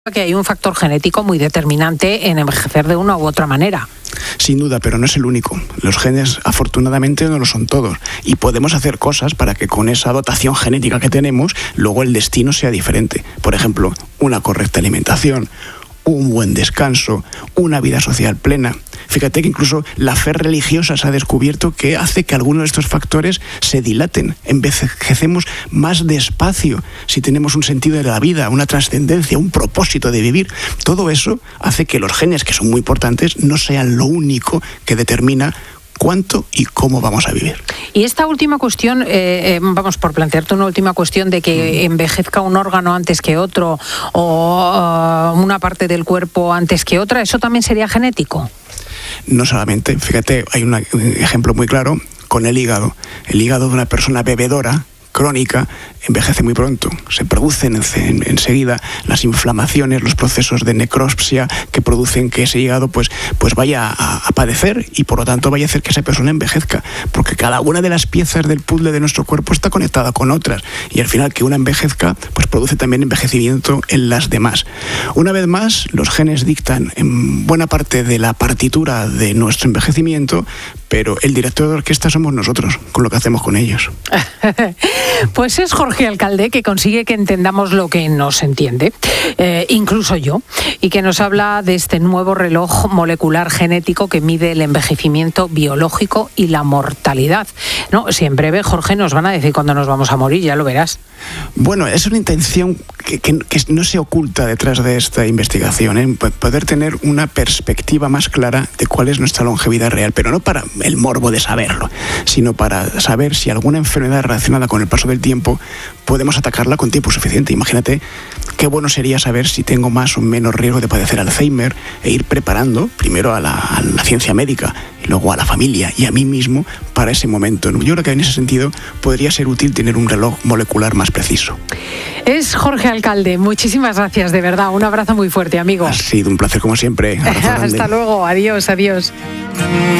Que hay un factor genético muy determinante en envejecer de una u otra manera. Sin duda, pero no es el único. Los genes, afortunadamente, no lo son todos. Y podemos hacer cosas para que con esa dotación genética que tenemos, luego el destino sea diferente. Por ejemplo, una correcta alimentación, un buen descanso, una vida social plena. Fíjate que incluso la fe religiosa se ha descubierto que hace que algunos de estos factores se dilaten. Envejecemos más despacio si tenemos un sentido de la vida, una trascendencia, un propósito de vivir. Todo eso hace que los genes, que son muy importantes, no sean lo único que determina cuánto y cómo vamos a vivir. Y esta última cuestión, vamos por plantearte una última cuestión de que envejezca un órgano antes que otro o una parte del cuerpo antes que otra, ¿eso también sería genético? No solamente, fíjate, hay un ejemplo muy claro con el hígado. El hígado de una persona bebedora crónica envejece muy pronto. Se producen enseguida las inflamaciones, los procesos de necropsia que producen que ese hígado pues vaya a padecer y por lo tanto vaya a hacer que esa persona envejezca, porque cada una de las piezas del puzzle de nuestro cuerpo está conectada con otras y al final que una envejezca pues produce también envejecimiento en las demás. Una vez más, los genes dictan en buena parte de la partitura de nuestro envejecimiento, pero el director de orquesta somos nosotros, con lo que hacemos con ellos. Pues es Jorge Alcalde, que consigue que entendamos lo que no se entiende, incluso yo, y que nos habla de este nuevo reloj molecular genético que mide el envejecimiento biológico y la mortalidad. No, si en breve, Jorge, nos van a decir cuándo nos vamos a morir, ya lo verás. Bueno, es una intención que no se oculta detrás de esta investigación, poder tener una perspectiva más clara de cuál es nuestra longevidad real, pero no para el morbo de saberlo, sino para saber si alguna enfermedad relacionada con el paso del tiempo podemos atacarla con tiempo suficiente. Imagínate qué bueno sería saber si tengo más o menos riesgo de padecer Alzheimer e ir preparando primero a la ciencia médica y luego a la familia y a mí mismo para ese momento. Yo creo que en ese sentido podría ser útil tener un reloj molecular más preciso. Es Jorge Alcalde. Muchísimas gracias, de verdad. Un abrazo muy fuerte, amigo. Ha sido un placer como siempre. Hasta luego. Adiós, adiós.